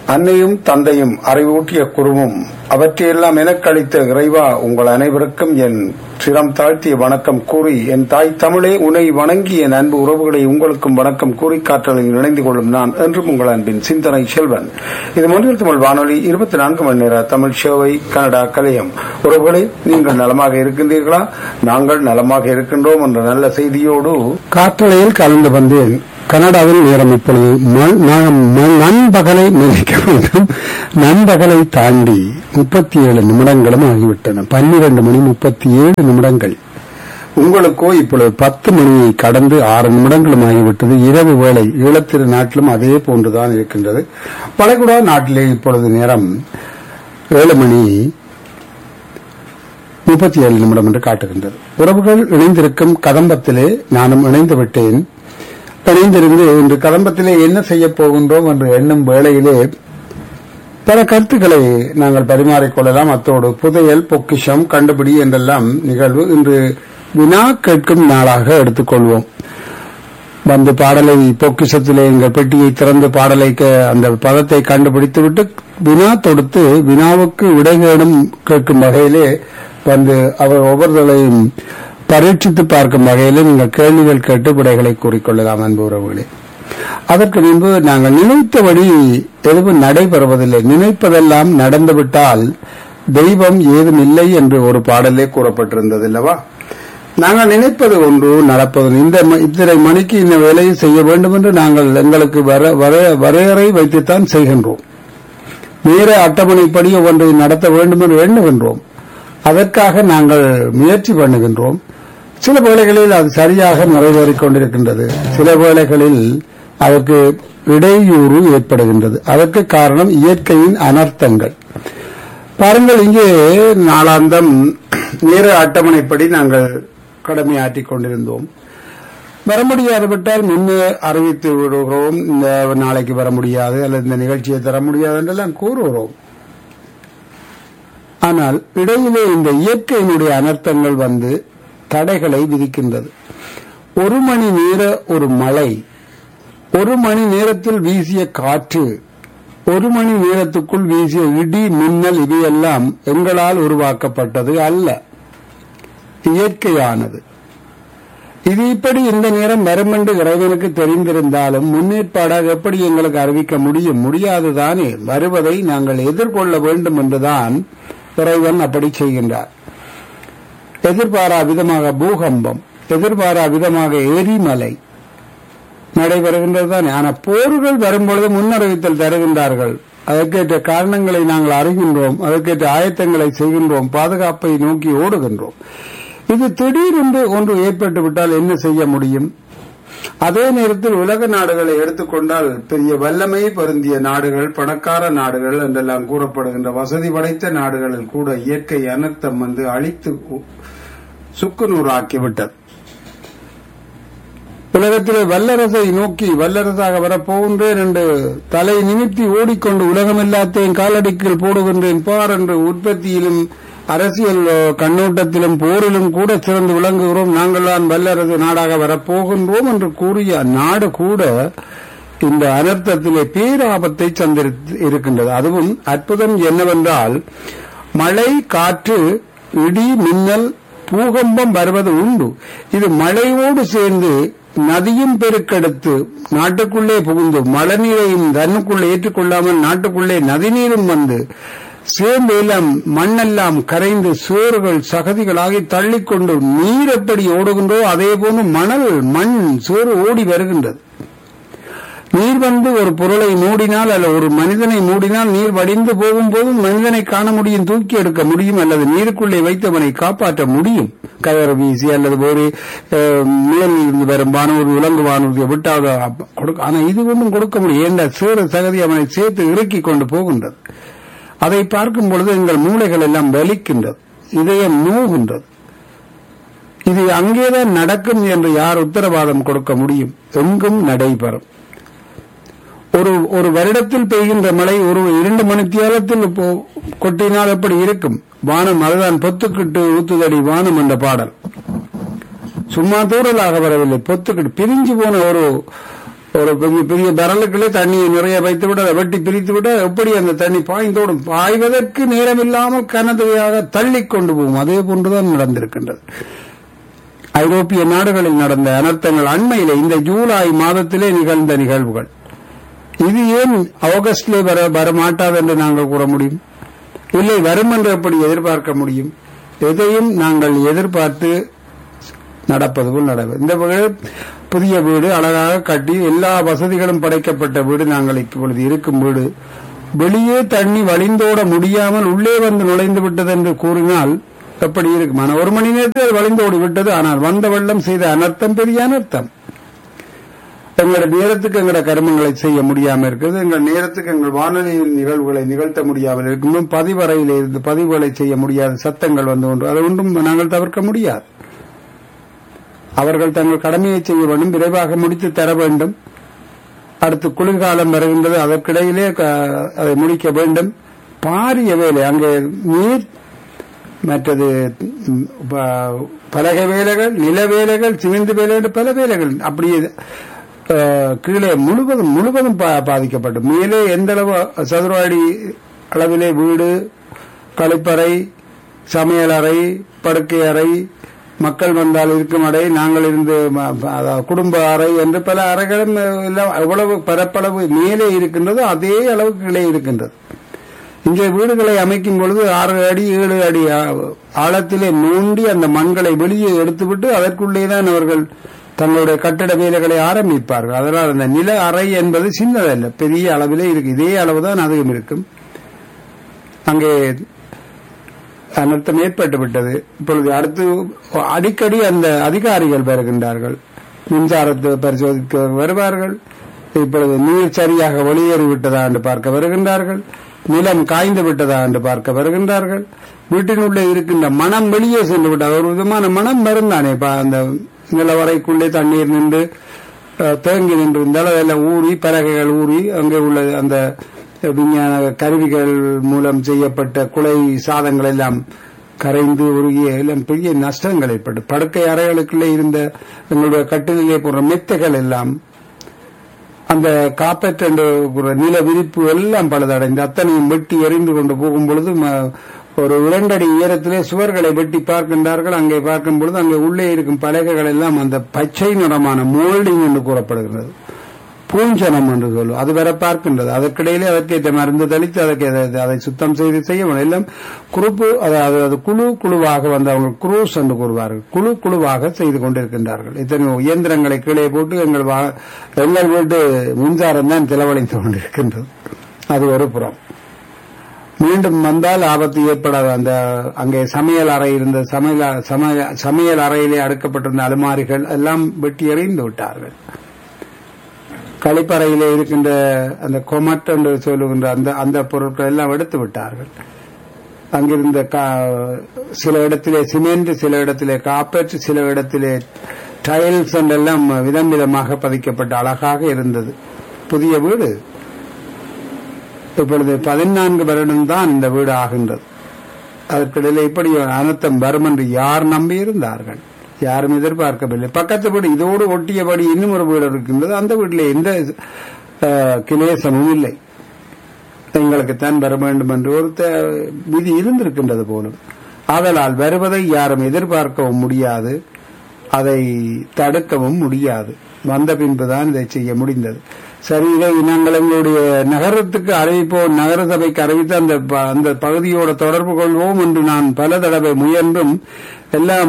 அன்னையும் தந்தையும் அறிவூட்டிய குருவும் அவற்றையெல்லாம் எனக்களித்த இறைவா, உங்கள் அனைவருக்கும் என் சிரம் தாழ்த்திய வணக்கம் கூறி, என் தாய் தமிழே உன்னை வணங்கி என் அன்பு உறவுகளை உங்களுக்கும் வணக்கம் கூறி காற்றலில் இணைந்து கொள்ளும் நான் என்றும் உங்கள் அன்பின் சிந்தனை செல்வன். இது மொழியில் தமிழ் வானொலி 24 மணி நேர தமிழ் சேவை கனடா கலையம். உறவுகளை, நீங்கள் நலமாக இருக்கின்றீர்களா? நாங்கள் நலமாக இருக்கின்றோம் என்ற நல்ல செய்தியோடு காற்றலையில் கலந்து வந்தேன். கனடாவில் நேரம் இப்பொழுது நண்பகலை நினைக்க வேண்டும். நண்பகலை தாண்டி 37 நிமிடங்களும் ஆகிவிட்டன. 12 மணி 37 நிமிடங்கள். உங்களுக்கோ இப்பொழுது 10 மணியை கடந்து 6 நிமிடங்களும் ஆகிவிட்டது. இரவு வேளை ஈழத்திரு நாட்டிலும் அதே போன்றுதான் இருக்கின்றது. வளைகுடா நாட்டிலே இப்பொழுது நேரம் 7 மணி 37 நிமிடம் என்று காட்டுகின்றது. உறவுகள் இணைந்திருக்கும் கதம்பத்திலே நானும் இணைந்து விட்டேன். இணைந்திருந்து இன்று கதம்பத்திலே என்ன செய்ய போகின்றோம் என்று எண்ணும் வேளையிலே பல கருத்துக்களை நாங்கள் பரிமாறிக்கொள்ளலாம். அத்தோடு புதையல், பொக்கிஷம், கண்டுபிடி என்றெல்லாம் நிகழ்வு இன்று வினா கேட்கும் நாளாக எடுத்துக்கொள்வோம். வந்து பாடலை பொக்கிஷத்திலே எங்கள் பெட்டியை திறந்து பாடலை அந்த பதத்தை கண்டுபிடித்துவிட்டு வினா தொடுத்து வினாவுக்கு விடை கேட்கும் வகையிலே வந்து அவர் ஒவ்வொருவரையும் பரீட்சித்து பார்க்கும் வகையிலே நீங்கள் கேள்விகள் கேட்டு விடைகளை கூறிக்கொள்ளலாம் அன்பு உறவுகளே. அதற்கு முன்பு நாங்கள் நினைத்தபடி எதுவும் நடைபெறுவதில்லை. நினைப்பதெல்லாம் நடந்துவிட்டால் தெய்வம் ஏதும் இல்லை என்று ஒரு பாடலே கூறப்பட்டிருந்தது அல்லவா? நாங்கள் நினைப்பது ஒன்று, நடப்பது இத்தனை மணிக்கு இந்த வேலையை செய்ய வேண்டும் என்று நாங்கள் எங்களுக்கு வரையறை வைத்துத்தான் செய்கின்றோம். நேர அட்டவணைப்படி ஒன்றை நடத்த வேண்டும் என்று எண்ணுகின்றோம். அதற்காக நாங்கள் முயற்சி பண்ணுகின்றோம். சில வேளைகளில் அது சரியாக நிறைவேறிக் கொண்டிருக்கின்றது. சில வேளைகளில் அதற்கு இடையூறு ஏற்படுகின்றது. அதற்கு காரணம் இயற்கையின் அனர்த்தங்கள். பாருங்கள், இங்கே நாளாந்தம் நேர அட்டவணைப்படி நாங்கள் கடமையாற்றிக் கொண்டிருந்தோம். வர முடியாது விட்டால் முன்னே அறிவித்து விடுகிறோம். இந்த நாளைக்கு வர முடியாது அல்லது இந்த நிகழ்ச்சியை தர முடியாது என்றெல்லாம் கூறுகிறோம். ஆனால் இடையிலே இந்த இயற்கையினுடைய அனர்த்தங்கள் வந்து தடைகளை விதிக்கின்றது. 1 மணி நேர ஒரு மழை, 1 மணி நேரத்தில் வீசிய காற்று, 1 மணி நேரத்துக்குள் வீசிய இடி, மின்னல், இவையெல்லாம் எங்களால் உருவாக்கப்பட்டது அல்ல, இயற்கையானது. இது இப்படி இந்த நேரம் வரும் என்று இறைவனுக்கு தெரிந்திருந்தாலும் முன்னேற்பாடாக எப்படி எங்களுக்கு அறிவிக்க முடியாதுதானே. வருவதை நாங்கள் எதிர்கொள்ள வேண்டும் என்றுதான் இறைவன் அப்படி செய்கின்றார். எதிர்பாரா விதமாக பூகம்பம், எதிர்பாரா விதமாக எரிமலை நடைபெறுகின்றதுதான். ஆனால் போர்கள் வரும்பொழுது முன்னறிவித்தல் தருகின்றார்கள். அதற்கேற்ற காரணங்களை நாங்கள் அறிகின்றோம், அதற்கேற்ற ஆயத்தங்களை செய்கின்றோம், பாதுகாப்பை நோக்கி ஓடுகின்றோம். இது திடீரென்று ஒன்று ஏற்பட்டு விட்டால் என்ன செய்ய முடியும்? அதே நேரத்தில் உலக நாடுகளை எடுத்துக்கொண்டால் பெரிய வல்லமை பொருந்திய நாடுகள், பணக்கார நாடுகள் என்றெல்லாம் கூறப்படுகின்ற வசதி படைத்த நாடுகளில் கூட இயற்கை அனர்த்தம் வந்து அழித்து சுக்குநூறாக்கிவிட்டது. உலகத்திலே வல்லரசை நோக்கி வல்லரசாக வரப்போகின்றேன் என்று தலை நிமித்தி ஓடிக்கொண்டு உலகம் எல்லாத்தையும் காலடிக்கில் போடுகின்றேன் பார் என்று உற்பத்தியிலும் அரசியல் கண்ணோட்டத்திலும் போரிலும் கூட சிறந்து விளங்குகிறோம், நாங்கள் தான் வல்லரசு நாடாக வரப்போகின்றோம் என்று கூறிய நாடு கூட இந்த அனர்த்தத்திலே பேராபத்தை இருக்கின்றது. அதுவும் அற்புதம் என்னவென்றால், மழை, காற்று, இடி, மின்னல், பூகம்பம் வருவது உண்டு. இது மழையோடு சேர்ந்து நதியும் பெருக்கெடுத்து நாட்டுக்குள்ளே புகுந்து மழைநீரையும் தன்னுக்குள்ளே ஏற்றுக்கொள்ளாமல் நாட்டுக்குள்ளே நதிநீரும் வந்து சேர்ந்து எல்லாம் மண்ணெல்லாம் கரைந்து சோறுகள் சகதிகளாகி தள்ளிக்கொண்டு நீர் எப்படி ஓடுகின்றோ அதே போன்று மண் சோறு ஓடி வருகின்றது. நீர் வந்து ஒரு பொருளை மூடினால் அல்ல ஒரு மனிதனை மூடினால் நீர் வடிந்து போகும்போது மனிதனை காண முடியும், தூக்கி எடுக்க முடியும், அல்லது நீருக்குள்ளே வைத்தவனை காப்பாற்ற முடியும். கயறு வீசி அல்லது ஒரு மேலிருந்து வரும் வானூர்தி, விலங்கு வானூர்தியை விட்டாக கொடுக்க. ஆனால் இது ஒன்றும் கொடுக்க முடியும். ஏண்ட சேறு சகதி அவனை சேர்த்து இறுக்கிக் கொண்டு போகின்றது. அதை பார்க்கும் பொழுது எங்கள் மூளைகள் எல்லாம் வலிக்கின்றது, இதயம் நோகின்றது. இது அங்கேதான் நடக்கும் என்று யார் உத்தரவாதம் கொடுக்க முடியும்? எங்கும் நடைபெறும். ஒரு வருடத்தில் பெய்கின்ற மழை ஒரு 2 மணித்தியாலத்தில் கொட்டினால் எப்படி இருக்கும்? வானம் அதுதான் பொத்துக்கிட்டு ஊத்துதடி வானம் என்ற பாடல் சும்மா தூரலாக வரவில்லை. பொத்துக்கிட்டு பிரிஞ்சு போன ஒரு பெரிய பெரிய பரலுக்குள்ளே தண்ணியை நிறைய வைத்து விட வெட்டி பிரித்து விட எப்படி அந்த தண்ணி பாய்ந்தோடும். பாய்வதற்கு நேரமில்லாமல் கனதையாக தள்ளி கொண்டு போகும். அதே போன்றுதான் நடந்திருக்கின்றது. ஐரோப்பிய நாடுகளில் நடந்த அனர்த்தங்கள் அண்மையிலே இந்த ஜூலை மாதத்திலே நிகழ்ந்த நிகழ்வுகள். இது ஏன் ஆகஸ்டிலே வரமாட்டாது என்று நாங்கள் கூற முடியும்? இல்லை, வரும் என்று எப்படி எதிர்பார்க்க முடியும்? எதையும் நாங்கள் எதிர்பார்த்து நடப்பது போல் நடப்பது. இந்த புதிய வீடு அழகாக கட்டி எல்லா வசதிகளும் படைக்கப்பட்ட வீடு நாங்கள் இப்பொழுது இருக்கும் வீடு. வெளியே தண்ணி வழிந்தோட முடியாமல் உள்ளே வந்து நுழைந்து விட்டது என்று கூறினால் எப்படி இருக்கும்? ஆனால் 1 மணி நேரத்தில் வழிந்தோடி விட்டது. ஆனால் வந்த வெள்ளம் செய்த அனர்த்தம் பெரிய அனர்த்தம். எங்களுடைய நேரத்துக்கு எங்களுடைய கர்மங்களை செய்ய முடியாமல் இருக்கிறது. எங்கள் நேரத்துக்கு எங்கள் வானொலியில் நிகழ்வுகளை நிகழ்த்த முடியாமல் இருக்கும். பதிவறையிலே இருந்து பதிவுகளை செய்ய முடியாத சத்தங்கள் வந்து ஒன்று, அதை ஒன்றும் நாங்கள் தவிர்க்க முடியாது. அவர்கள் தங்கள் கடமையை செய்ய வேண்டும், விரைவாக முடித்து தர வேண்டும். அடுத்து குளிர்காலம் வருகின்றது, அதற்கிடையிலே அதை முடிக்க வேண்டும். பாரிய வேலை அங்கே நீர், மற்றது பலகை வேலைகள், நில வேலைகள், சிமெண்ட் வேலைகள், பல வேலைகள் அப்படியே கீழே முழுவதும் பாதிக்கப்பட்டு மேலே எந்த அளவு சதுர அடி அளவிலே வீடு, கழிப்பறை, சமையலறை, படுக்கை அறை, மக்கள் வந்தால் இருக்கும் அறை, நாங்கள் இருந்து குடும்ப அறை என்று பல அறைகளும் எல்லாம் எவ்வளவு பரப்பளவு மேலே இருக்கின்றதோ அதே அளவு கீழே இருக்கின்றது. இங்கே வீடுகளை அமைக்கும் பொழுது 6 அடி 7 அடி ஆழத்திலே நோண்டி அந்த மண்களை வெளியே எடுத்துவிட்டு அதற்குள்ளேதான் அவர்கள் தங்களுடைய கட்டிட வேலைகளை ஆரம்பிப்பார்கள். அதனால் அந்த நில அறை என்பது சின்னதல்ல, பெரிய அளவிலே இருக்கு. இதே அளவுதான் அதுவும் இருக்கும். அங்கே அனர்த்தம் ஏற்பட்டு விட்டது. இப்பொழுது அடுத்து அடிக்கடி அந்த அதிகாரிகள் வருகின்றார்கள், மின்சாரத்தை பரிசோதிக்க வருவார்கள். இப்பொழுது நீர் சரியாக வெளியேறிவிட்டதா என்று பார்க்க வருகின்றார்கள். நிலம் காய்ந்து விட்டதா என்று பார்க்க வருகின்றார்கள். வீட்டினுள்ளே இருக்கின்ற மனம் வெளியே சென்று விட்டது. ஒரு விதமான மனம் வருந்தானே, அந்த நிலவரைக்குள்ளே தண்ணீர் நின்று தேங்கி நின்றிருந்தால் அதெல்லாம் ஊறி, பலகைகள் ஊறி, அங்கே உள்ள அந்த விஞ்ஞான கருவிகள் மூலம் செய்யப்பட்ட குலை சாதங்கள் எல்லாம் கரைந்து உருகிய எல்லாம் பெரிய நஷ்டங்கள் ஏற்பட்டு, படுக்கை அறைகளுக்குள்ளே இருந்த எங்களுடைய கட்டிலே போன்ற மெத்தைகள் எல்லாம், அந்த காப்பெட் என்ற நில விரிப்பு எல்லாம் பழுதடைந்து அத்தனையும் வெட்டி எறிந்து கொண்டு போகும் பொழுது ஒரு 2 அடி உயரத்திலே சுவர்களை வெட்டி பார்க்கின்றார்கள். அங்கே பார்க்கும் பொழுது அங்கே உள்ளே இருக்கும் பலகைகள் எல்லாம் அந்த பச்சை நிறமான மோல்டிங் என்று கூறப்படுகிறது, பூஞ்சனம் என்று சொல்லும், அது வர பார்க்கின்றது. அதற்கிடையிலே அதற்கேற்ற மருந்து தெளித்து அதை சுத்தம் செய்து செய்ய எல்லாம் குரூப்பு, அதாவது குழுவாக வந்து அவங்க குரூஸ் என்று கூறுவார்கள், குழுவாக செய்து கொண்டிருக்கின்றார்கள். இத்தனை இயந்திரங்களை கீழே போட்டு எங்கள் வீட்டு மின்சாரம் தான் செலவழித்து கொண்டிருக்கின்றது. அது ஒரு புறம். மீண்டும் வந்தால் ஆபத்து ஏற்படாது. அந்த அங்கே சமையல் அறை இருந்த சமையல் அறையிலே அடுக்கப்பட்டிருந்த அலுமாரிகள் எல்லாம் வெட்டி எறிந்து விட்டார்கள். கழிப்பறையிலே இருக்கின்ற அந்த கொமட் என்று சொல்லுகின்ற அந்த பொருட்கள் எல்லாம் எடுத்து விட்டார்கள். அங்கிருந்த சில இடத்திலே சிமெண்ட், சில இடத்திலே காப்பெட், சில இடத்திலே டைல்ஸ் என்றெல்லாம் விதம் விதமாக பதிக்கப்பட்ட அழகாக இருந்தது புதிய வீடு. இப்பொழுது 14 வருடம் தான் இந்த வீடு ஆகின்றது. அதற்கிடையில இப்படி அனர்த்தம் வரும் என்று யார் நம்பி இருந்தார்கள்? யாரும் எதிர்பார்க்கவில்லை. பக்கத்து வீடு இதோடு ஒட்டியபடி இன்னும் ஒரு வீடு இருக்கின்றது. அந்த வீட்டில் எந்த கிளேசமும் இல்லை. எங்களுக்குத்தான் வர வேண்டும் என்று ஒரு விதி இருந்திருக்கின்றது போலும். ஆதலால் வருவதை யாரும் எதிர்பார்க்கவும் முடியாது, அதை தடுக்கவும் முடியாது. வந்த பின்புதான் இதை செய்ய முடிந்தது. சரி, இதை நாங்கள் எங்களுடைய நகரத்துக்கு அறிவிப்போம், நகர சபைக்கு அறிவித்து அந்த பகுதியோட தொடர்பு கொள்வோம் என்று நான் பல தடவை முயன்றும் எல்லாம்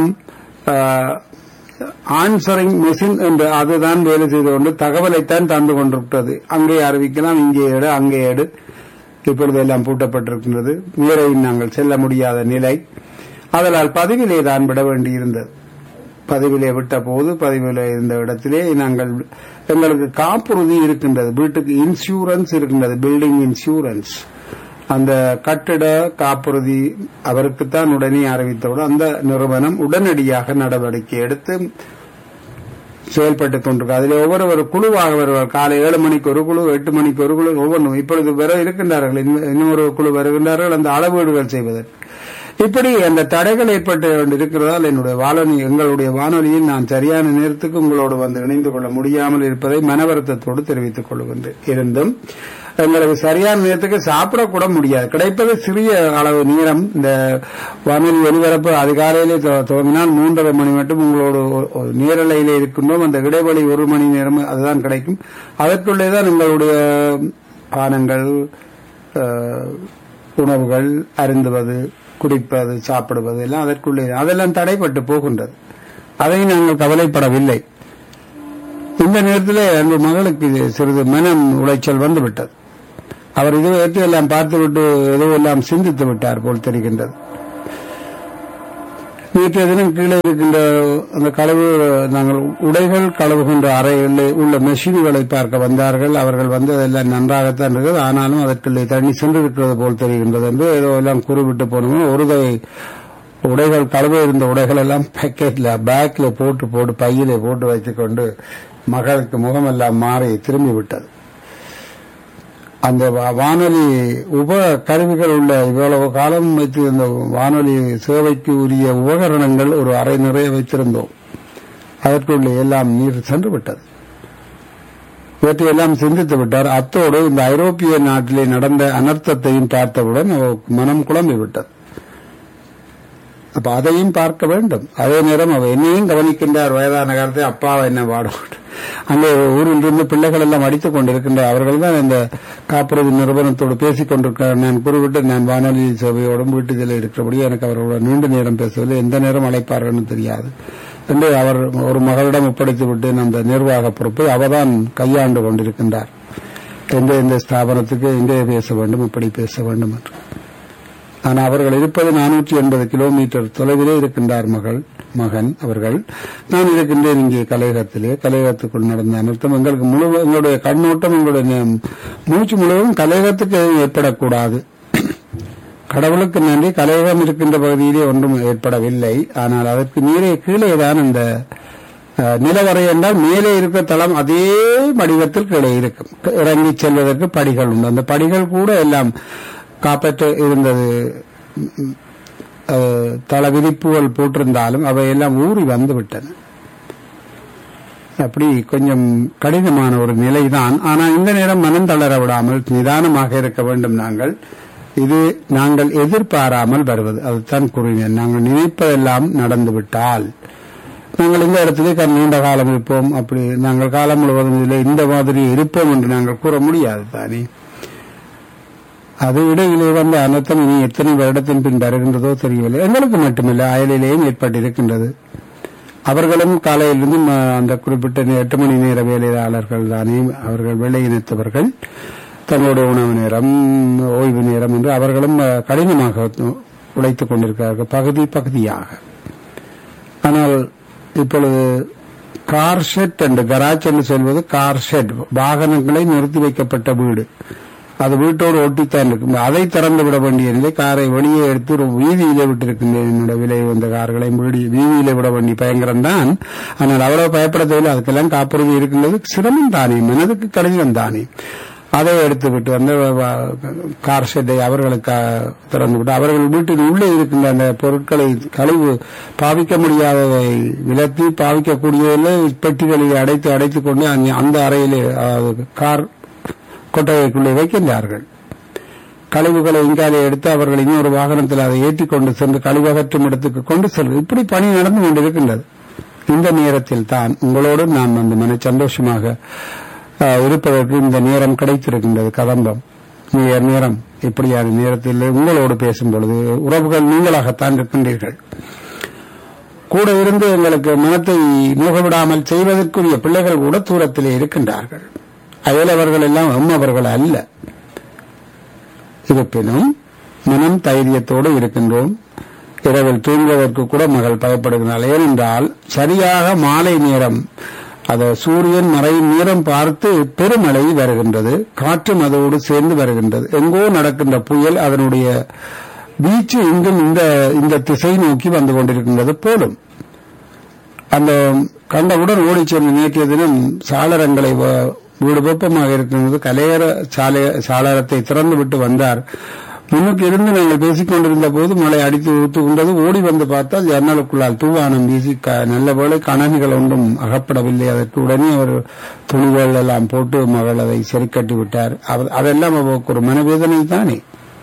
ஆன்சரிங் மெஷின் என்று அதுதான் வேலை செய்து கொண்டு தகவலைத்தான் தந்து கொண்டிருக்கிறது. அங்கே அறிவிக்கலாம், இங்கே எடு, அங்கே எடு. இப்பொழுது எல்லாம் பூட்டப்பட்டிருக்கின்றது. நீரையும் நாங்கள் செல்ல முடியாத நிலை. அதனால் பதிவிலே தான் விட வேண்டியிருந்தது. பதிவிலே விட்ட போது பதிவிலே இருந்த இடத்திலே நாங்கள் எங்களுக்கு காப்புறுதி இருக்கின்றது, வீட்டுக்கு இன்சூரன்ஸ் இருக்கின்றது, பில்டிங் இன்சூரன்ஸ். அந்த கட்டிட காப்புறுதி அவருக்குத்தான் உடனே அறிவித்தவுடன் அந்த நிறுவனம் உடனடியாக நடவடிக்கை எடுத்து செயல்பட்டுக் கொண்டிருக்க. அதில் ஒவ்வொரு குழுவாக வருவார். காலை 7 மணிக்கு ஒரு குழு, 8 மணிக்கு ஒரு குழு, ஒவ்வொன்றும். இப்பொழுது வர இருக்கின்றார்கள், இன்னொரு குழு வருகின்றார்கள் அந்த அளவீடுகள் செய்வதற்கு. இப்படி அந்த தடைகள் ஏற்பட்டு கொண்டிருக்கிறதால் எங்களுடைய வானொலியில் நான் சரியான நேரத்துக்கு உங்களோடு வந்து இணைந்து கொள்ள முடியாமல் இருப்பதை மனவருத்தத்தோடு தெரிவித்துக் கொள்கின்றேன். இருந்தும் எங்களுக்கு சரியான நேரத்துக்கு சாப்பிடக்கூட முடியாது. கிடைப்பது சிறிய அளவு நேரம். இந்த வானொலி ஒலிபரப்பு அதிகாலையிலே துவங்கினால் 3:30 மணி மட்டும் உங்களோடு நேரலையிலே இருக்கின்றோம். அந்த இடைவெளி 1 மணி நேரம் அதுதான் கிடைக்கும். அதற்குள்ளேதான் உங்களுடைய பானங்கள், உணவுகள், அருந்துவது, குடிப்பது, சாப்பிடுவது எல்லாம் அதற்குள்ளே அதெல்லாம் தடைப்பட்டு போகின்றது. அதை நாங்கள் கவலைப்படவில்லை. இந்த நேரத்தில் எங்கள் மகளுக்கு சிறிது மனம் உளைச்சல் வந்துவிட்டது. அவர் இதுவரை எல்லாம் பார்த்துவிட்டு எதுவெல்லாம் சிந்தித்து விட்டார் போல் தெரிகின்றது. நேற்றைய தினம் கீழே இருக்கின்ற அந்த நாங்கள் உடைகள் கழுவுகின்ற அறைகளில் உள்ள மெஷின்களை பார்க்க வந்தார்கள். அவர்கள் வந்ததெல்லாம் நன்றாகத்தான் இருக்கிறது. ஆனாலும் அதற்குள்ளே தண்ணி சென்றிருக்கிறது போல் தெரிகின்றது என்று ஏதோ எல்லாம் குறிவிட்டு போனோம். உடைகள் கழுவ இருந்த உடைகள் எல்லாம் பேக்கெட்ல பேக்ல போட்டு பையிலே போட்டு வைத்துக் கொண்டு மகளுக்கு முகமெல்லாம் மாறி திரும்பி விட்டது. அந்த வானொலி உப கருவிகள் உள்ள இவ்வளவு காலம் வைத்திருந்த வானொலி சேவைக்கு உரிய உபகரணங்கள் ஒரு அறை நிறைய வைத்திருந்தோம். அதற்குள்ளே எல்லாம் நீர் சென்று விட்டது. இவற்றையெல்லாம் சிந்தித்து விட்டார். அத்தோடு இந்த ஐரோப்பிய நாட்டிலே நடந்த அனர்த்தத்தையும் பார்த்தவுடன் மனம் குழம்பி விட்டது. அப்ப அதையும் பார்க்க வேண்டும். அதே நேரம் அவர் என்னையும் கவனிக்கின்றார். வயதான காலத்தை அப்பாவை என்ன வாடமாட்டேன். அங்கே ஊரில் இருந்து பிள்ளைகள் எல்லாம் அடித்துக் கொண்டிருக்கின்றார். அவர்கள் தான் இந்த காப்புறுதி நிறுவனத்தோடு பேசிக் கொண்டிருக்கிறார். நான் குறிப்பிட்டு நான் வானொலி சேவையோடும் வீட்டுகளில் இருக்கிறபடி எனக்கு அவர்களோட நீண்ட நேரம் பேசவில்லை. எந்த நேரம் அழைப்பார்கள் தெரியாது என்று அவர் ஒரு மகளிடம் ஒப்படைத்து விட்டு அந்த நிர்வாக பொறுப்பை அவர்தான் கையாண்டு கொண்டிருக்கின்றார். எந்த ஸ்தாபனத்துக்கு எங்கே பேச வேண்டும், எப்படி பேச வேண்டும் என்று. ஆனால் அவர்கள் இருப்பது 480 கிலோமீட்டர் தொலைவிலே இருக்கின்றார் மகன் அவர்கள். நான் இருக்கின்றேன் இங்கே கலையகத்துக்குள் நடந்த அனர்த்தம் எங்களுடைய கண்ணோட்டம், எங்களுடைய மூச்சு முழுவதும் கலையகத்துக்கு ஏற்படக்கூடாது. கடவுளுக்கு நன்றி, கலையகம் இருக்கின்ற பகுதியிலே ஒன்றும் ஏற்படவில்லை. ஆனால் அதற்கு நீரே கீழேதான் இந்த நிலவரை என்றால் மேலே இருக்க தளம் அதே வடிவத்தில் கீழே இருக்கும். இறங்கி செல்வதற்கு படிகள் உண்டு. அந்த படிகள் கூட எல்லாம் காப்பற்று இருந்தது. தள விரிப்புகள் போட்டிருந்தாலும் அவையெல்லாம் ஊறி வந்து விட்டன. அப்படி கொஞ்சம் கடினமான ஒரு நிலைதான். ஆனால் இந்த நேரம் மனம் தளர விடாமல் நிதானமாக இருக்க வேண்டும். நாங்கள் எதிர்பாராமல் வருவது, அதுதான் கூறினேன். நாங்கள் நினைப்பதெல்லாம் நடந்துவிட்டால் நாங்கள் இந்த இடத்திலே நீண்ட காலம் இருப்போம், அப்படி நாங்கள் காலம் முழுவதும் இதில் இந்த மாதிரி இருப்போம் என்று நாங்கள் கூற முடியாது தானே. அது இடையிலே வந்த அனர்த்தம் இனி எத்தனை வருடத்தின் பின் வருகின்றதோ தெரியவில்லை. எங்களுக்கு மட்டுமில்லை, அயலிலேயும் ஏற்பட்டிருக்கின்றது. அவர்களும் காலையிலிருந்து அந்த குறிப்பிட்ட 8 மணி நேர வேலையாளர்கள் தானே. அவர்கள் வேலை இணைத்தவர்கள் தங்களுடைய உணவு நேரம், ஓய்வு நேரம் என்று அவர்களும் கடினமாக உழைத்துக் கொண்டிருக்கிறார்கள் பகுதியாக. ஆனால் இப்பொழுது கார் ஷெட் என்று கராஜ் என்று சொல்வது கார் ஷெட், வாகனங்களை நிறுத்தி வைக்கப்பட்ட வீடு. அது வீட்டோடு ஒட்டித்தான் இருக்கும். அதை திறந்து விட வேண்டிய நிலை. காரை வெளியே எடுத்து ஒரு வீதியிலே விட்டிருக்கின்றேன். என்னுடைய விலை வந்த கார்களை வீதியிலே விட வேண்டிய பயங்கரம் தான். ஆனால் அவ்வளவு பயப்பட தேவையில்லை. அதுக்கெல்லாம் காப்புறுதி இருக்கின்றது. சிரமம் தானே, மனதுக்கு கடினம் தானே. அதை எடுத்து விட்டு அந்த கார் ஷெட்டை அவர்களுக்கு திறந்து விட்டு அவர்கள் வீட்டின் உள்ளே இருக்கின்ற அந்த பொருட்களை கழிவு பாவிக்க முடியாததை விலத்தி பாவிக்கக்கூடியதில் பெட்டிகளை அடைத்துக் கொண்டு அந்த அறையிலே கார் கொட்டகைக்குள்ளே வைக்கின்றார்கள். கழிவுகளை இங்காலே எடுத்து அவர்கள் இன்னொரு வாகனத்தில் அதை ஏற்றிக்கொண்டு சென்று கழிவகற்றும் இடத்துக்கு கொண்டு செல்வது. இப்படி பணி நடந்து கொண்டிருக்கின்றது. இந்த நேரத்தில் தான் உங்களோடு நான் மன சந்தோஷமாக இருப்பதற்கு இந்த நேரம் கிடைத்திருக்கின்றது. கதம்பம் நேரம் இப்படியான நேரத்தில் உங்களோடு பேசும் பொழுது உறவுகள் நீங்களாகத்தான் இருக்கின்றீர்கள். கூட இருந்து எங்களுக்கு மனத்தை நோகவிடாமல் செய்வதற்குரிய பிள்ளைகள் கூட தூரத்திலே இருக்கின்றார்கள். அயலவர்கள் எல்லாம் அம்மவர்கள் அல்ல. இருப்பினும் மனம் தைரியத்தோடு இருக்கின்றோம். இரவில் தூங்குவதற்கு கூட மகள் பயப்படுகிறாள். ஏனென்றால் சரியாக மாலை நேரம், அது சூரியன் மறையும் நேரம் பார்த்து பெருமழை வருகின்றது. காற்றும் அதோடு சேர்ந்து வருகின்றது. எங்கோ நடக்கின்ற புயல் அதனுடைய வீச்சு இங்கும் இந்த திசை நோக்கி வந்து கொண்டிருக்கின்றது போலும். அந்த கண்டவுடன் ஓடிச் சென்று நேற்றைய தினம் சாளரங்களை வீடு வெப்பமாக இருக்கின்றது. கலையர சாளரத்தை திறந்து விட்டு வந்தார். முன்னுக்கு இருந்து நாங்கள் பேசிக் கொண்டிருந்த போது மழை அடித்து ஊத்து கொண்டது. ஓடி வந்து பார்த்தால் ஜன்னலுக்குள்ளால் தூவானம் வீசி நல்ல வேளை கணனிகள் ஒன்றும் அகப்படவில்லை. அதற்கு உடனே அவர் துணிகள் எல்லாம் போட்டு மகள் அதை சரி கட்டி விட்டார். அதெல்லாம் அவருக்கு ஒரு மனவேதனை தானே.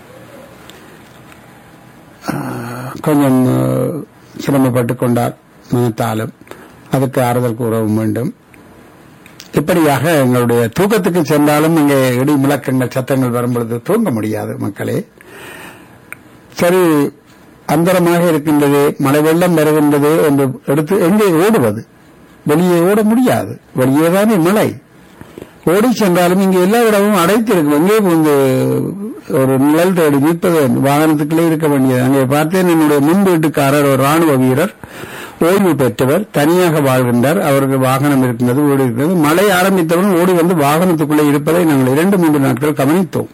கொஞ்சம் சிரமப்பட்டுக் கொண்டார் மனத்தாலும். அதற்கு ஆறுதல் கூறவும் வேண்டும். இப்படியாக எங்களுடைய தூக்கத்துக்கு சென்றாலும் இங்கே இடி முழக்கங்கள் சத்தங்கள் வரும்பொழுது தூங்க முடியாது மக்களே. சரி, அந்தரமாக இருக்கின்றது, மழை வெள்ளம் வருகின்றது என்று எடுத்து எங்கே ஓடுவது? வெளியே ஓட முடியாது, வெளியேதானே மழை. ஓடி சென்றாலும் இங்கே எல்லா இடமும் அடைத்திருக்கும். எங்கே வந்து ஒரு நிழல் தேடி நிற்பது வாகனத்துக்குள்ளே இருக்க வேண்டியது. அங்கே பார்த்தேன், என்னுடைய முன் வீட்டுக்காரர் ஒரு ராணுவ வீரர், ஓய்வு பெற்றவர், தனியாக வாழ்கின்றார். அவருக்கு வாகனம் இருக்கின்றது, ஓடி இருக்கிறது. மழை ஆரம்பித்தவுடன் ஓடி வந்து வாகனத்துக்குள்ளே இருப்பதை நாங்கள் 2-3 நாட்கள் கவனித்தோம்.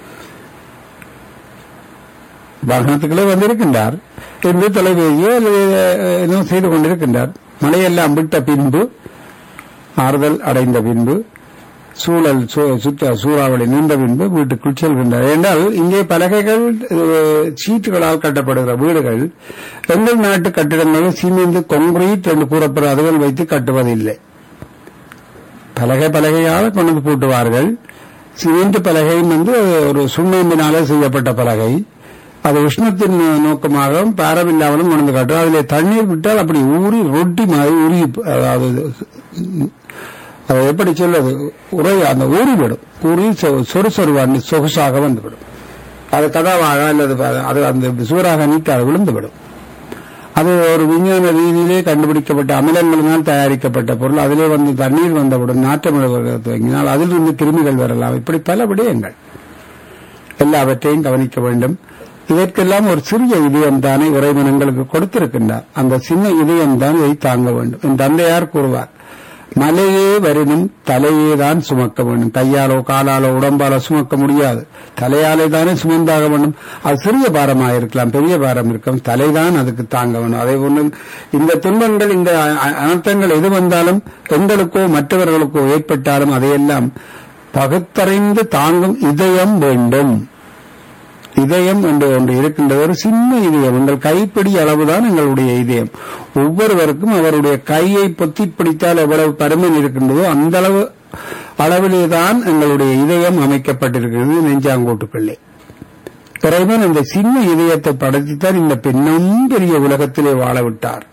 வாகனத்துக்குள்ளே வந்திருக்கின்றார் என்று தொலைபேசியோ ஏதோ செய்து கொண்டிருக்கின்றார். மழையெல்லாம் விட்ட பின்பு, ஆறுதல் அடைந்த பின்பு, சூழல் சூறாவளி நின்ற பின்பு வீட்டுக்குள் செல்கின்றார். என்றால் இங்கே பலகைகள் சீட்டுகளால் கட்டப்படுகிற வீடுகள் எங்கள் நாட்டு கட்டிடங்கள் சிமெண்ட் கான்கிரீட் என்று கூறப்படுற அதுகள் வைத்து கட்டுவதில்லை. பலகையாக கொண்டு பூட்டுவார்கள். சிமெண்ட் பலகையும் ஒரு சுண்ணாம்பினாலே செய்யப்பட்ட பலகை. அது உஷ்ணத்தின் நோக்கமாக பாரமில்லாமலும் கொண்டு காட்டும். அதிலே தண்ணீர் விட்டால் அப்படி ஊறி ரொட்டி மாதிரி உருகி, அதாவது அதை எப்படி சொல்வது, அந்த ஊறிவிடும். ஊறி சொறுசொருவாண்டி சொகுசாக வந்துவிடும். அது கதாவாக அல்லது அது அந்த சூறாக நீட்டு அது விழுந்துவிடும். அது ஒரு விஞ்ஞான ரீதியிலே கண்டுபிடிக்கப்பட்ட அமிலங்களினால் தயாரிக்கப்பட்ட பொருள். அதிலே வந்து தண்ணீர் வந்தவுடன் நாற்றம் துவங்கினால் அதிலிருந்து கிருமிகள் வரலாம். இப்படி பல விடயங்கள், எல்லாவற்றையும் கவனிக்க வேண்டும். இதற்கெல்லாம் ஒரு சிறிய இதயம் தானே இறைவன் எங்களுக்கு கொடுத்திருக்கின்றார். அந்த சின்ன இதயம் தான் இதை தாங்க வேண்டும். என் தந்தையார் கூறுவார், மலையே வரினும் தலையே தான் சுமக்க வேண்டும். கையாலோ காலாலோ உடம்பாலோ சுமக்க முடியாது, தலையாலே தானே சுமந்தாக வேண்டும். அது சிறிய பாரமாக இருக்கலாம், பெரிய பாரம் இருக்கும், தலைதான் அதுக்கு தாங்க வேண்டும். அதே போன்று இந்த துன்பங்கள், இந்த அனர்த்தங்கள் எது வந்தாலும், எங்களுக்கோ மற்றவர்களுக்கோ ஏற்பட்டாலும் அதையெல்லாம் பகுத்தறிந்து தாங்கும் இதயம் வேண்டும். இதயம் என்று ஒன்று இருக்கின்றது, ஒரு சின்ன இதயம். எங்கள் கைப்பிடி அளவுதான் எங்களுடைய இதயம். ஒவ்வொருவருக்கும் அவருடைய கையை பொத்தி பிடித்தால் எவ்வளவு பருமன் இருக்கின்றதோ அந்த அளவிலேதான் எங்களுடைய இதயம் அமைக்கப்பட்டிருக்கிறது, நெஞ்சாங்கோட்டுக்குள்ளே. இறைவன் இந்த சின்ன இதயத்தை படைத்துத்தான் இந்த பெண்ணும் பெரிய உலகத்திலே வாழ விட்டார்.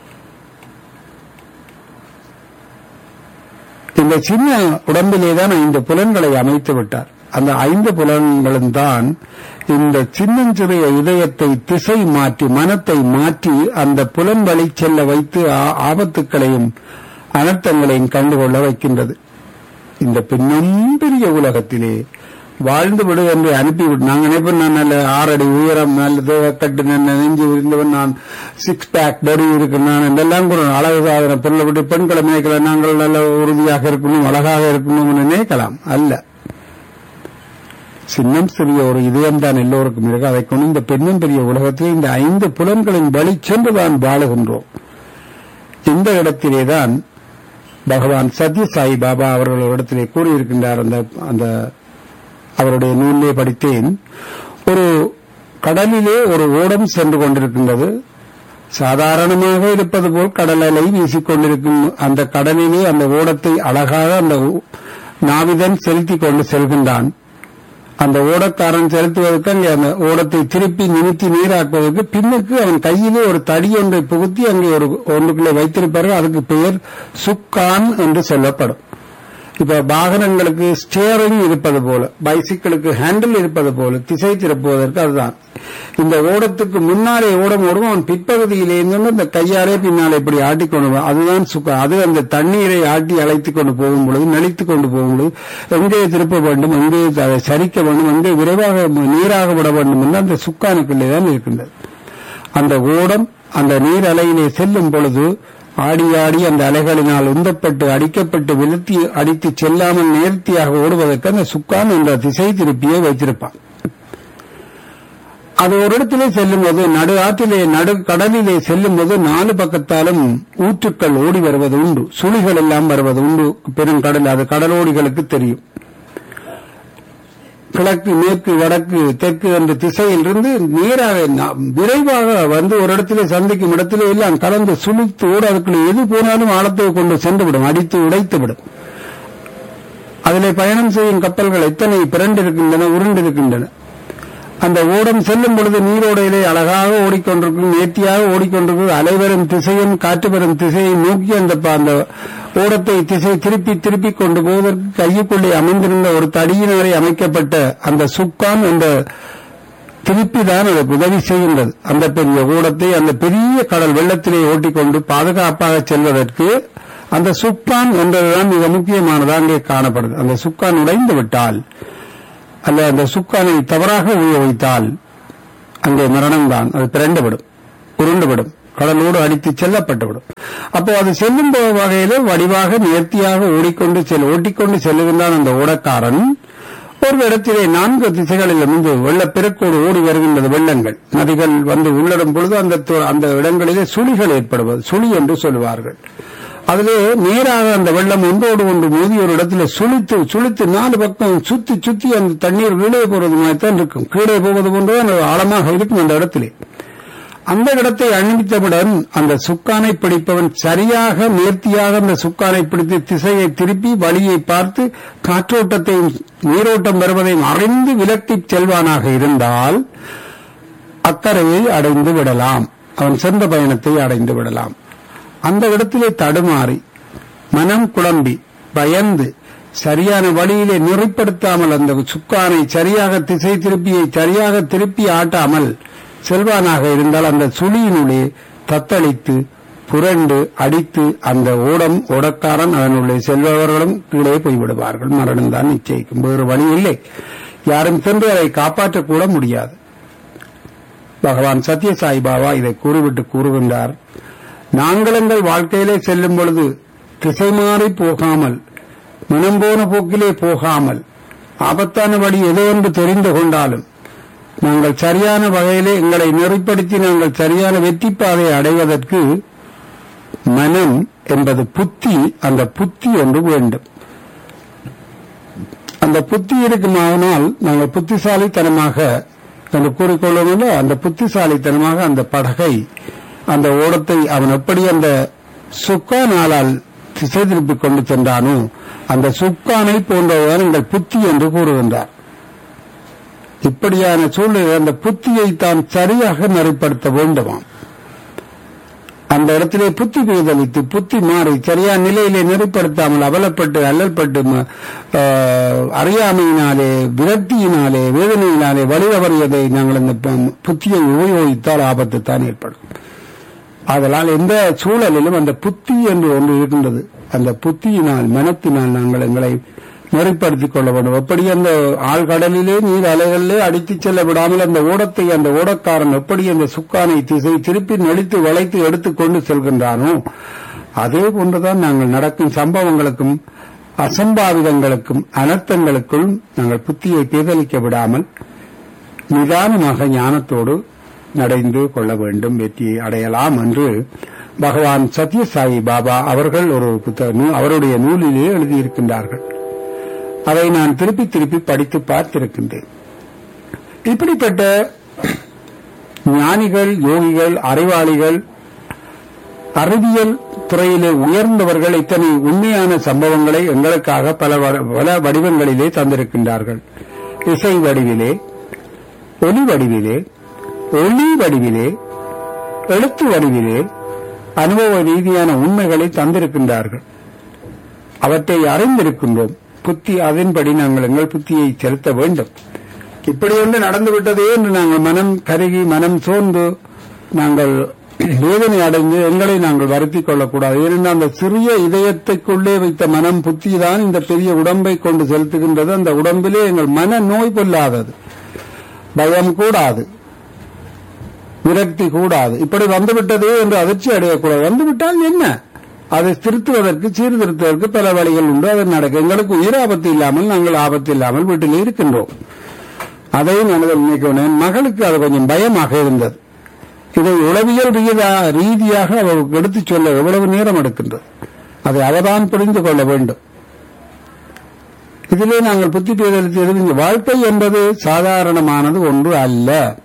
இந்த சின்ன உடம்பிலேதான் 5 புலன்களை அமைத்து விட்டார். அந்த 5 புலன்களும் தான் இந்த சின்னஞ்சிறிய இதயத்தை திசை மாற்றி, மனத்தை மாற்றி அந்த புலன் வழி செல்ல வைத்து ஆபத்துக்களையும் அனர்த்தங்களையும் கண்டுகொள்ள வைக்கின்றது. இந்த பின்னும் பெரிய உலகத்திலே வாழ்ந்து விடு என்று அனுப்பிவிட்டு, நாங்கள் நினைப்போம், நான் நல்ல 6 அடி உயரம், நல்ல தேவக்கட்டு, நல்ல நெஞ்சு இருந்தவன், நான் 6 பேக் பாடி இருக்கு, நான் இதெல்லாம் கூட அழகு சாதன பொருளை விட்டு பெண்களை நினைக்கலாம், நாங்கள் நல்ல உறுதியாக இருக்கணும், அழகாக இருக்கணும் நினைக்கலாம். அல்ல, சின்னம் சிறிய ஒரு இதயம் தான் எல்லோருக்கும் இருக்கு. அதை கொண்டு இந்த பெண்ணும் பெரிய உலகத்தில் இந்த 5 புலன்களின் வழி சென்றுதான் வாழுகின்றோம். இந்த இடத்திலேதான் பகவான் சத்யசாயி பாபா அவர்கள் இடத்திலே கூறியிருக்கின்றார். அந்த அவருடைய நூலிலே படித்தேன். ஒரு கடலிலே ஒரு ஓடம் சென்று கொண்டிருக்கின்றது. சாதாரணமாக இருப்பது போல் கடல் அலை வீசிக்கொண்டிருக்கும் அந்த கடலிலே அந்த ஓடத்தை அழகாக அந்த நாவிதன் செலுத்திக் கொண்டு செல்கின்றான். அந்த ஓடக்காரன் செலுத்துவதற்கு அங்கே அந்த ஓடத்தை திருப்பி நிறுத்தி நீராக்குவதற்கு பின்னுக்கு அவன் கையிலே ஒரு தடி ஒன்றை புகுத்தி அங்கே ஒன்றுக்குள்ளே வைத்திருப்பார்கள். அதுக்கு பெயர் சுக்கான் என்று சொல்லப்படும். இப்ப வாகனங்களுக்கு ஸ்டியரிங் இருப்பது போல, பைசிக்கிளுக்கு ஹேண்டில் இருப்பது போல திசை திருப்புவதற்கு அதுதான். இந்த ஓடத்துக்கு முன்னாலே ஓடம் ஓடும், அவன் பிற்பகுதியிலே இருந்து இந்த கையாலே பின்னாலே இப்படி ஆட்டிக்கொண்டு, அதுதான் சுக்கா. அது அந்த தண்ணீரை ஆட்டி அழைத்துக் கொண்டு போகும் பொழுது, நெளித்துக் கொண்டு போகும் பொழுது எங்கே திருப்ப வேண்டும், எங்கே அதை சரிக்க வேண்டும், எங்கே விரைவாக நீராக விட வேண்டும் என்று அந்த சுக்கானுக்குள்ளே தான் இருக்கின்றது. அந்த ஓடம் அந்த நீர் அலையிலே செல்லும் பொழுது ஆடி ஆடி அந்த அலைகளினால் உந்தப்பட்டு அடிக்கப்பட்டு விழுத்தி அடித்து செல்லாமல் நேர்த்தியாக ஓடுவதற்கு அந்த சுக்கான் என்ற திசை திருப்பியே வைத்திருப்பான். அது ஒரு இடத்திலே செல்லும் போது, நடு ஆற்றிலே நடு கடலிலே செல்லும் போது 4 பக்கத்தாலும் ஊற்றுக்கள் ஓடி வருவது உண்டு, சுழிகள் எல்லாம் வருவது உண்டு. பெரும் கடல், அது கடலோடிகளுக்கு தெரியும். கிழக்கு மேற்கு வடக்கு தெற்கு என்ற திசையில் இருந்து நேராக விரைவாக வந்து ஒரு இடத்திலே சந்திக்கும் இடத்திலே எல்லாம் கலந்து சுழித்து ஓட அதுக்குள்ள எது போனாலும் ஆழத்தை கொண்டு சென்றுவிடும், அடித்து உடைத்துவிடும். அதிலே பயணம் செய்யும் கப்பல்கள் எத்தனை பிறண்டிருக்கின்றன, உருண்டிருக்கின்றன. அந்த ஓடம் செல்லும் பொழுது நீரோடையிலே அழகாக ஓடிக்கொண்டிருக்கும், நேர்த்தியாக ஓடிக்கொண்டிருக்கும். அலைவரும் திசையும் காற்று வரும் திசையை நோக்கி அந்த ஓடத்தை திசை திருப்பி திருப்பி கொண்டு போவதற்கு கையுக்குள்ளே அமைந்திருந்த ஒரு தடியினரை அமைக்கப்பட்ட அந்த சுக்கான் என்ற திருப்பி தான் அதற்கு உதவி செய்கின்றது. அந்த பெரிய ஓடத்தை அந்த பெரிய கடல் வெள்ளத்திலே ஓட்டிக்கொண்டு பாதுகாப்பாக செல்வதற்கு அந்த சுக்கான் என்றதுதான் மிக முக்கியமானதாக அங்கே காணப்படுது. அந்த சுக்கான் உடைந்து விட்டால் அல்ல அந்த சுக்கானை தவறாக உபயோகித்தால் அங்கே மரணம்தான். அது பிறண்டுவிடும், உருண்டுவிடும், கடலோடு அடித்து செல்லப்பட்டுவிடும். அப்போ அது செல்லும் வகையில வடிவாக நேர்த்தியாக ஓட்டிக்கொண்டு செல்லுகின்றான் அந்த ஓடக்காரன். ஒரு இடத்திலே 4 திசைகளிலிருந்து வெள்ளப்பெருக்கோடு ஓடி வருகின்றது. வெள்ளங்கள் நதிகள் வந்து உள்ளிடும் பொழுது அந்த இடங்களிலே சுழிகள் ஏற்படுவது சுழி என்று சொல்லுவார்கள். அதிலே நேராக அந்த வெள்ளம் ஒன்றோடு ஒன்று மோதி ஒரு இடத்துல சுழித்து 4 பக்கம் சுத்தி அந்த தண்ணீர் கீழே போறது மாதிரித்தான் இருக்கும். கீழே போவது போன்றுதான் ஆழமாக இருக்கும் அந்த இடத்திலே. அந்த இடத்தை அணிவித்தவுடன் அந்த சுக்கானை பிடிப்பவன் சரியாக நேர்த்தியாக அந்த சுக்கானை பிடித்து திசையை திருப்பி வழியை பார்த்து காற்றோட்டத்தையும் நீரோட்டம் வருவதையும் அறிந்து விலக்கிச் செல்வானாக இருந்தால் அக்கறையை அடைந்து விடலாம், அவன் சென்ற பயணத்தை அடைந்து விடலாம். அந்த இடத்திலே தடுமாறி மனம் குழம்பி பயந்து சரியான வழியிலே நெறிப்படுத்தாமல் அந்த சுக்கானை சரியாக திசை திருப்பியை சரியாக திருப்பி ஆட்டாமல் செல்வானாக இருந்தால் அந்த சுழியினுள்ளே தத்தளித்து புரண்டு அடித்து அந்த ஓடக்காரன் அதனுள்ளே செல்பவர்களும் கீழே போய்விடுவார்கள். மரணம்தான் நிச்சயிக்கும், வேறு வழி இல்லை. யாரும் சென்று அதை காப்பாற்றக்கூட முடியாது. பகவான் சத்யசாய் பாபா இதை கூறிவிட்டு கூறுகின்றார், நாங்கள் எங்கள் வாழ்க்கையிலே செல்லும் பொழுது திசை மாறி போகாமல் மனம் போன போக்கிலே போகாமல் ஆபத்தான வழி ஏதோ என்று தெரிந்து கொண்டாலும் நாங்கள் சரியான வகையிலே எங்களை நெறிப்படுத்தி நாங்கள் சரியான வெற்றி பாதையை அடைவதற்கு மனம் என்பது புத்தி, அந்த புத்தி ஒன்று வேண்டும். அந்த புத்தி இருக்குமானால் நாங்கள் புத்திசாலித்தனமாக என்று கூறிக்கொள்ளவில்லை. அந்த புத்திசாலித்தனமாக அந்த படகை அந்த ஓடத்தை அவன் எப்படி அந்த சுக்கானால் திசை திருப்பிக் கொண்டு சென்றானோ அந்த சுக்கானை போன்றவன் எங்கள் புத்தி என்று கூறுகின்றார். இப்படியான சூழ்நிலை அந்த புத்தியை தான் சரியாக நெறிப்படுத்த வேண்டுமாம். அந்த இடத்திலே புத்தி பேதலித்து புத்தி மாறி சரியான நிலையிலே நெறிப்படுத்தாமல் அவலப்பட்டு அல்லல்பட்டு அறியாமையினாலே விரக்தியினாலே வேதனையினாலே வழிதவறியதை நாங்கள் இந்த புத்தியை உபயோகித்தால் ஆபத்து தான் ஏற்படும். அதனால் எந்த சூழலிலும் அந்த புத்தி என்று ஒன்று இருக்கின்றது. அந்த புத்தியினால் மனத்தினால் நாங்கள் எங்களை நெறிப்படுத்திக் கொள்ள வேண்டும். எப்படி அந்த ஆழ்கடலிலே நீர் அலைகளிலே அடித்துச் செல்ல விடாமல் அந்த ஓடத்தை அந்த ஓடக்காரன் எப்படி அந்த சுக்கானை திசை திருப்பி நடித்து வளைத்து எடுத்துக்கொண்டு செல்கின்றானோ அதே போன்றுதான் நாங்கள் நடக்கும் சம்பவங்களுக்கும் அசம்பாவிதங்களுக்கும் அனர்த்தங்களுக்கும் நாங்கள் புத்தியை பேதலிக்க விடாமல் நிதானமாக ஞானத்தோடு நடைந்து கொள்ள வேண்டும், வெற்றியை அடையலாம் என்று பகவான் சத்யசாயி பாபா அவர்கள் ஒரு அவருடைய நூலிலே எழுதியிருக்கின்றார்கள். அதை நான் திருப்பி திருப்பி படித்து பார்த்திருக்கின்றேன். இப்படிப்பட்ட ஞானிகள், யோகிகள், அறிவாளிகள், அறிவியல் துறையிலே உயர்ந்தவர்கள் இத்தனை உண்மையான சம்பவங்களை எங்களுக்காக பல வடிவங்களிலே தந்திருக்கின்றார்கள். இசை வடிவிலே, ஒலி வடிவிலே, ஒளி வடிவிலே, எழுத்து வடிவிலே அனுபவ ரீதியான உண்மைகளை தந்திருக்கின்றார்கள். அவற்றை அறிந்திருக்கின்றோம். புத்தி அதன்படி நாங்கள் எங்கள் புத்தியை செலுத்த வேண்டும். இப்படி ஒன்று நடந்துவிட்டதே என்று நாங்கள் மனம் கருகி மனம் சோர்ந்து நாங்கள் வேதனை அடைந்து எங்களை நாங்கள் வருத்திக் கொள்ளக்கூடாது. ஏனென்றால் அந்த சிறிய இதயத்தைக்குள்ளே வைத்த மனம் புத்தி தான் இந்த பெரிய உடம்பை கொண்டு செலுத்துகின்றது. அந்த உடம்பிலே எங்கள் மன நோய் கொள்ளாதது, பயம் கூடாது, விரக்தி கூடாது. இப்படி வந்துவிட்டதே என்று அதிர்ச்சி அடையக்கூடாது. வந்துவிட்டால் என்ன, அதை திருத்துவதற்கு சீர்திருத்துவதற்கு பல வழிகள் உண்டு. அது நடக்கும். எங்களுக்கு உயிர் ஆபத்து இல்லாமல் நாங்கள் ஆபத்து இல்லாமல் வீட்டில் இருக்கின்றோம். அதையும் மனதில் நினைக்கிறேன். மகளுக்கு அது கொஞ்சம் பயமாக இருந்தது. இதை உளவியல் ரீதியாக அவருக்கு எடுத்துச் சொல்ல எவ்வளவு நேரம் எடுக்கின்றது, அதை அவதான் புரிந்து கொள்ள வேண்டும். இதிலே நாங்கள் புத்தி பேதலித்து வாழ்க்கை என்பது சாதாரணமானது ஒன்று அல்ல.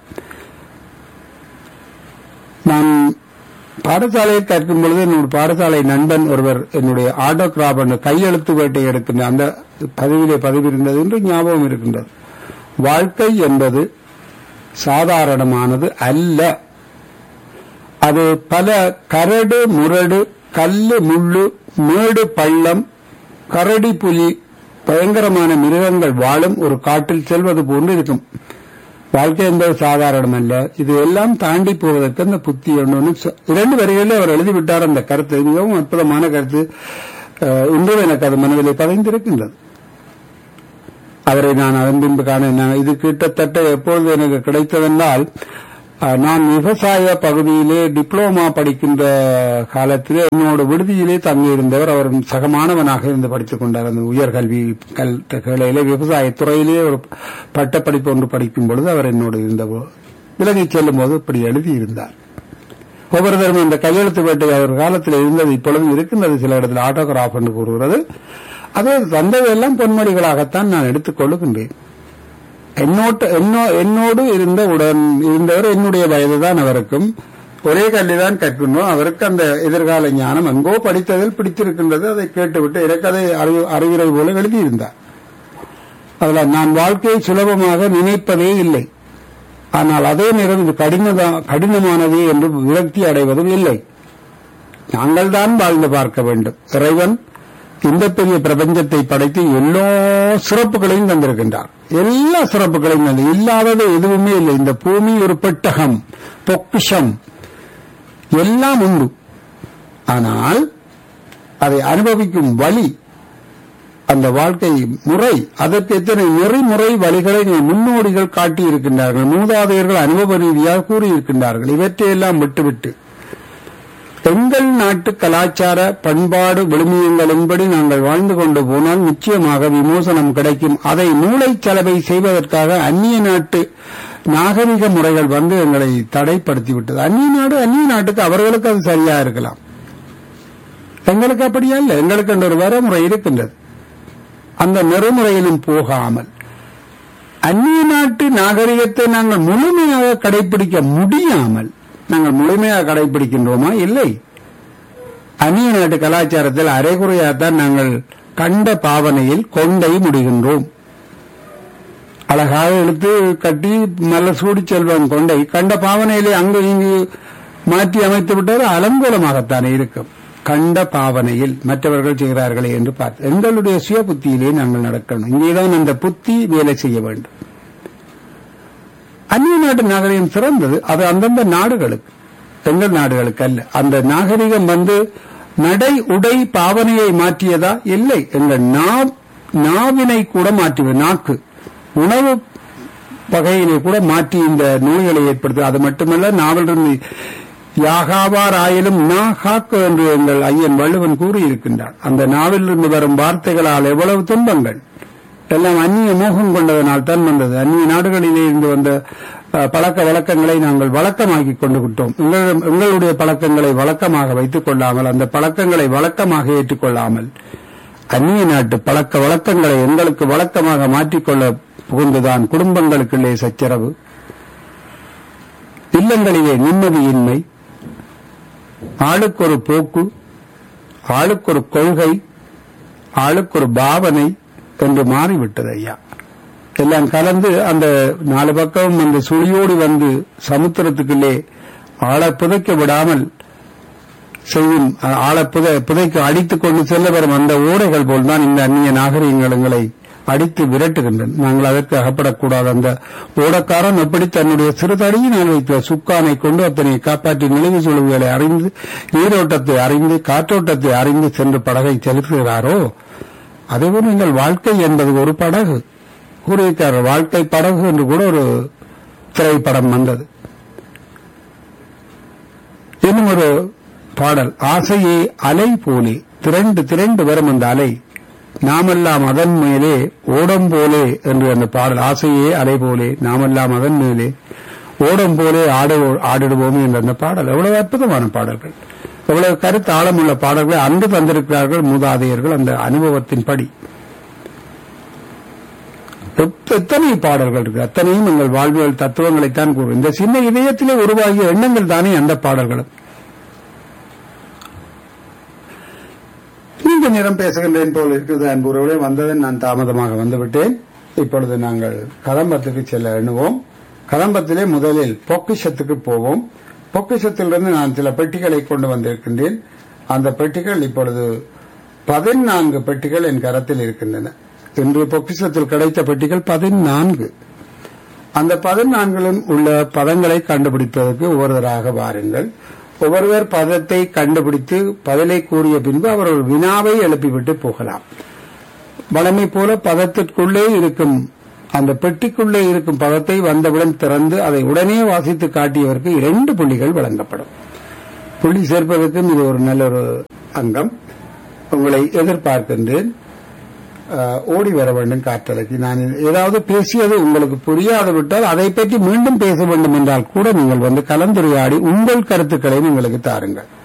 நான் பாடசாலையில் கற்கும் பொழுது என்னுடைய பாடசாலை நண்பன் ஒருவர் என்னுடைய ஆட்டோகிராப் கையெழுத்து வேட்டை எடுக்கின்ற அந்த பதிவிலே பதிவிருந்தது என்று ஞாபகம் இருக்கின்றது. வாழ்க்கை என்பது சாதாரணமானது அல்ல. அது பல கரடு முரடு, கல்லு முள்ளு, மேடு பள்ளம், கரடி புலி, பயங்கரமான மிருகங்கள் வாழும் ஒரு காட்டில் செல்வது போன்று இருக்கும். வாழ்க்கை என்பது சாதாரணம் அல்ல. இது எல்லாம் தாண்டி போவதற்கு அந்த புத்தி ஒன்று 2 வரிகளில் அவர் எழுதிவிட்டார். அந்த கருத்து மிகவும் அற்புதமான கருத்து. இன்றும் எனக்கு அது மனதிலே பதிந்திருக்கின்றது. அவரை நான் அதன் பின்பு காண இது கிட்டத்தட்ட எப்பொழுது எனக்கு கிடைத்ததென்றால், நான் விவசாய பகுதியிலே டிப்ளோமா படிக்கின்ற காலத்திலே என்னோட விடுதியிலே தங்கியிருந்தவர். அவர் சகமானவனாக இருந்து படித்துக் கொண்டார். அந்த உயர்கல்வி வேளையிலே விவசாயத்துறையிலே ஒரு பட்டப்படிப்பு ஒன்று படிக்கும் பொழுது அவர் என்னோடு இருந்த விலகிச் செல்லும் போது இப்படி எழுதியிருந்தார். ஒவ்வொருத்தரும் அந்த கையெழுத்து வேட்டை அவர் காலத்தில் இருந்தது, இப்பொழுதும் இருக்கின்றது. சில இடத்தில் ஆட்டோகிராப் என்று கூறுகிறது. அதே தந்தையெல்லாம் பொன்மொழிகளாகத்தான் நான் எடுத்துக் கொள்ளுகின்றேன். என்னோடு இருந்தவர் என்னுடைய வயதுதான். அவருக்கும் ஒரே கல்விதான் கற்கின்றோம். அவருக்கு அந்த எதிர்கால ஞானம் எங்கோ படித்ததில் பிடித்திருக்கின்றது. அதை கேட்டுவிட்டு எனக்கு அதை அறிவுரை போல எழுதியிருந்தார். அதில் நான் வாழ்க்கையை சுலபமாக நினைப்பதே இல்லை. ஆனால் அதே நேரம் இது கடினமானது என்று விரக்தி அடைவதும் இல்லை. நாங்கள் தான் வாழ்ந்து பார்க்க வேண்டும். இறைவன் இந்த பெரிய பிரபஞ்சத்தை படைத்து எல்லா சிறப்புகளையும் தந்திருக்கின்றார். எல்லா சிறப்புகளையும் தந்து இல்லாதது எதுவுமே இல்லை. இந்த பூமி ஒரு பெட்டகம், பொக்கிஷம், எல்லாம் உண்டு. ஆனால் அதை அனுபவிக்கும் வழி, அந்த வாழ்க்கை முறை, அதற்கு எத்தனை நெறிமுறை வழிகளை முன்னோடிகள் காட்டியிருக்கின்றார்கள். மூதாதையர்கள் அனுபவ ரீதியாக கூறியிருக்கின்றார்கள். இவற்றையெல்லாம் விட்டுவிட்டு எங்கள் நாட்டு கலாச்சார பண்பாடு விழுமியங்களின்படி நாங்கள் வாழ்ந்து கொண்டு போனால் நிச்சயமாக விமோசனம் கிடைக்கும். அதை மூளை செலவை செய்வதற்காக அந்நிய நாட்டு நாகரிக முறைகள் வந்து எங்களை தடைப்படுத்திவிட்டது. அந்நிய நாட்டுக்கு அவர்களுக்கு அது சரியா இருக்கலாம். எங்களுக்கு அப்படியா இல்லை. எங்களுக்கு அந்த ஒரு வரமுறை இருக்கின்றது. அந்த நெறிமுறையிலும் போகாமல் அந்நிய நாட்டு நாகரிகத்தை நாங்கள் முழுமையாக கடைபிடிக்க முடியாமல் நாங்கள் முழுமையாக கடைபிடிக்கின்றோமா? இல்லை. அந்நிய நாட்டு கலாச்சாரத்தில் அரைகுறையாத்தான் நாங்கள் கண்ட பாவனையில் கொண்டை முடிகின்றோம். அழகாக எடுத்து கட்டி நல்ல சூடி செல்வம் கொண்டை கண்ட பாவனையிலே அங்கு இங்கு மாற்றி அமைத்து விட்டால் அலங்கோலமாகத்தானே இருக்கும். கண்ட பாவனையில் மற்றவர்கள் செய்கிறார்களே என்று பார்த்து எங்களுடைய சுய புத்தியிலே நாங்கள் நடக்கணும். இங்கேதான் அந்த புத்தி வேலை செய்ய வேண்டும். அந்நிய நாட்டு நாகரிகம் சிறந்தது. அது அந்தந்த நாடுகளுக்கு, எங்கள் நாடுகளுக்கு அல்ல. அந்த நாகரிகம் வந்து நடை உடை பாவனையை மாற்றியதா? இல்லை. எங்கள் நாவினை கூட மாற்றியது. நாக்கு உணவு வகையினை கூட மாற்றி இந்த நோய்களை ஏற்படுத்து. அது மட்டுமல்ல, நாவலிருந்து யாகாவார் ஆயிலும் நா காக்கு என்று எங்கள் ஐயன் வள்ளுவன் கூறியிருக்கின்றார். அந்த நாவிலிருந்து வரும் வார்த்தைகளால் எவ்வளவு துன்பங்கள் எல்லாம் அந்நிய மோகம் கொண்டதனால் தான் வந்தது. அந்நிய நாடுகளிலே இருந்து வந்த பழக்க வழக்கங்களை நாங்கள் வழக்கமாக்கி கொண்டு விட்டோம். எங்களுடைய பழக்கங்களை வழக்கமாக வைத்துக் கொள்ளாமல், அந்த பழக்கங்களை வழக்கமாக ஏற்றுக்கொள்ளாமல் அந்நிய நாட்டு பழக்க வழக்கங்களை எங்களுக்கு வழக்கமாக மாற்றிக்கொள்ள புகுந்துதான் குடும்பங்களுக்குள்ளே சச்சரவு, இல்லங்களிலே நிம்மதியின்மை, ஆளுக்கு ஒரு போக்கு, ஆளுக்கு ஒரு கொள்கை, ஆளுக்கு ஒரு பாவனை என்று மாறிவிட்டது. ஐயா, எல்லாம் கலந்து அந்த 4 பக்கம் அந்த சுழியோடு வந்து சமுத்திரத்துக்குள்ளே ஆளை புதைக்க விடாமல் செய்யும், ஆளை புதைக்க அடித்துக் கொண்டு செல்ல வரும் அந்த ஓடைகள் போல்தான் இந்த அந்நிய நாகரிகங்களை அடித்து விரட்டுகின்றன. நாங்கள் அதற்கு அகப்படக்கூடாது. அந்த ஓடக்காரன் எப்படி தன்னுடைய சிறுதடியினால் வைத்த சுக்கானை கொண்டு அத்தனை காப்பாற்றி நிலைவு சுழுவுகளை அறிந்து, நீரோட்டத்தை அறிந்து, காற்றோட்டத்தை அறிந்து சென்று படகை செலுத்துகிறாரோ, அதேபோல் எங்கள் வாழ்க்கை என்பது ஒரு படகு. கூறியிருக்கிறார், வாழ்க்கை படகு என்று கூட ஒரு திரைப்படம் வந்தது. இன்னும் ஒரு பாடல், ஆசையே அலை போலே திரண்டு திரண்டு வரும் அந்த அலை, நாமெல்லாம் அதன் மேலே ஓடம் போலே என்று அந்த பாடல். ஆசையே அலை போலே நாமெல்லாம் அதன் மேலே ஓடம் போலே ஆடிடுவோம் என்ற அந்த பாடல். எவ்வளவு அற்புதமான பாடல்கள், எவ்வளவு கருத்து ஆழமுள்ள பாடல்களை அன்று தந்திருக்கிறார்கள் மூதாதையர்கள் அந்த அனுபவத்தின்படி. எத்தனை பாடல்கள் இருக்கு, அத்தனையும் எங்கள் வாழ்வியல் தத்துவங்களைத்தான் கூறும். இந்த சின்ன இதயத்திலே உருவாகிய எண்ணங்கள் தானே அந்த பாடல்களும். நீண்ட நேரம் பேசுகின்றேன் போல் இருக்கிறது அன்புறவுடைய வந்ததன் நான் தாமதமாக வந்துவிட்டேன். இப்பொழுது நாங்கள் கதம்பத்துக்கு செல்ல எண்ணுவோம். கதம்பத்திலே முதலில் பொக்கிஷத்துக்கு போவோம். பொக்கிஷத்திலிருந்து நான் சில பெட்டிகளை கொண்டு வந்திருக்கின்றேன். அந்த பெட்டிகள் இப்பொழுது 14 பெட்டிகள் என் கரத்தில் இருக்கின்றன. இன்று பொக்கிஷத்தில் கிடைத்த பெட்டிகள் 14. அந்த 14லும் உள்ள பதங்களை கண்டுபிடிப்பதற்கு ஒவ்வொருவராக வாருங்கள். ஒவ்வொருவர் பதத்தை கண்டுபிடித்து பதிலை கூறிய பின்பு அவர் ஒரு வினாவை எழுப்பிவிட்டு போகலாம். வழமை போல பதத்திற்குள்ளே இருக்கும் அந்த பெட்டிக்குள்ளே இருக்கும் பதத்தை வந்தவுடன் திறந்து அதை உடனே வாசித்து காட்டியவருக்கு 2 புள்ளிகள் வழங்கப்படும். புள்ளி சேர்ப்பதற்கும் இது ஒரு நல்ல ஒரு அங்கம். உங்களை எதிர்பார்க்கின்றேன். ஓடி வர வேண்டும் காற்றலைக்கு. நான் ஏதாவது பேசியது உங்களுக்கு புரியாது விட்டால் அதை பற்றி மீண்டும் பேச வேண்டும் என்றால் கூட நீங்கள் வந்து கலந்துரையாடி உங்கள் கருத்துக்களை உங்களுக்கு தாருங்கள்.